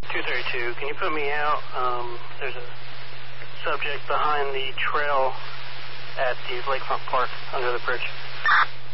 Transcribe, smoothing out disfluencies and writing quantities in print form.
232, can you put me out? There's a subject behind the trail at the Lakefront Park under the bridge.